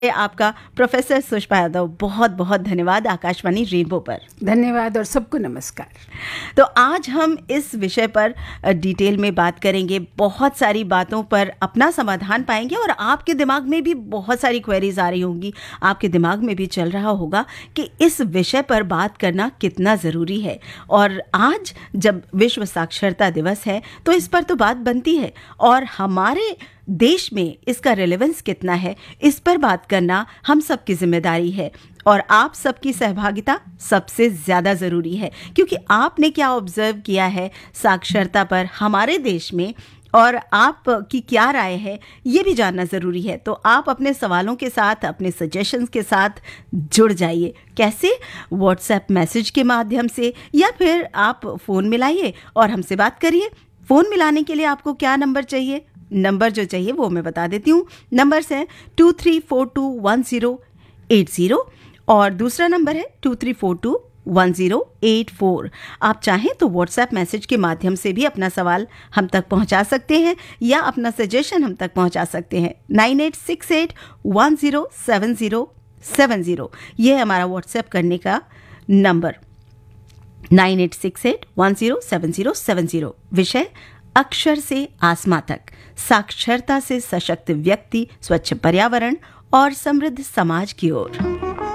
आपका प्रोफेसर सुषमा यादव, बहुत बहुत धन्यवाद आकाशवाणी रेनबो पर। धन्यवाद और सबको नमस्कार। तो आज हम इस विषय पर डिटेल में बात करेंगे, बहुत सारी बातों पर अपना समाधान पाएंगे और आपके दिमाग में भी बहुत सारी क्वेरीज आ रही होंगी, आपके दिमाग में भी चल रहा होगा कि इस विषय पर बात करना कितना ज़रूरी है। और आज जब विश्व साक्षरता दिवस है तो इस पर तो बात बनती है और हमारे देश में इसका रेलेवेंस कितना है, इस पर बात करना हम सबकी जिम्मेदारी है और आप सबकी सहभागिता सबसे ज़्यादा ज़रूरी है, क्योंकि आपने क्या ऑब्जर्व किया है साक्षरता पर हमारे देश में और आपकी क्या राय है ये भी जानना ज़रूरी है। तो आप अपने सवालों के साथ, अपने सजेशंस के साथ जुड़ जाइए। कैसे? व्हाट्सएप मैसेज के माध्यम से या फिर आप फ़ोन मिलाइए और हमसे बात करिए। फ़ोन मिलाने के लिए आपको क्या नंबर चाहिए? नंबर जो चाहिए वो मैं बता देती हूँ। नंबर्स हैं 23421080 और दूसरा नंबर है 23421084। आप चाहें तो व्हाट्सएप मैसेज के माध्यम से भी अपना सवाल हम तक पहुंचा सकते हैं या अपना सजेशन हम तक पहुंचा सकते हैं। 9868107070 ये है हमारा व्हाट्सएप करने का नंबर, 9868107070। विषय अक्षर से आसमां तक, साक्षरता से सशक्त व्यक्ति, स्वच्छ पर्यावरण और समृद्ध समाज की ओर।